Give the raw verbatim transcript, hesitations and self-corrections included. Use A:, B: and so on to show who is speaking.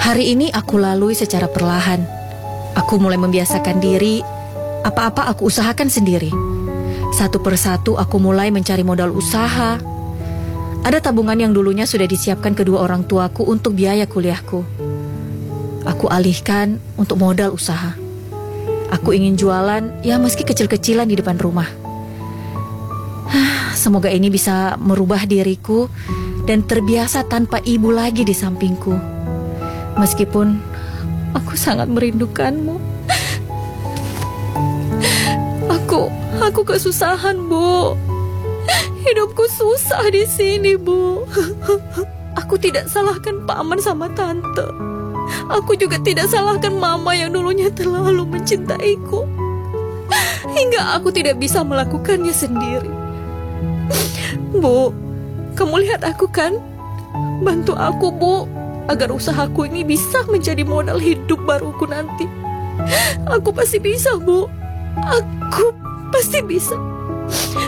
A: Hari ini aku lalui secara perlahan. Aku mulai membiasakan diri, apa-apa aku usahakan sendiri. Satu persatu aku mulai mencari modal usaha. Ada tabungan yang dulunya sudah disiapkan kedua orang tuaku untuk biaya kuliahku. Aku alihkan untuk modal usaha. Aku ingin jualan, ya meski kecil-kecilan di depan rumah. Semoga ini bisa merubah diriku dan terbiasa tanpa ibu lagi di sampingku. Meskipun aku sangat merindukanmu. Aku, aku kesusahan, Bu. Hidupku susah di sini, Bu. Aku tidak salahkan paman sama tante. Aku juga tidak salahkan mama yang dulunya terlalu mencintaiku, hingga aku tidak bisa melakukannya sendiri. Bu, kamu lihat aku kan? Bantu aku, Bu, agar usahaku ini bisa menjadi modal hidup baruku nanti. Aku pasti bisa, Bu. Aku pasti bisa.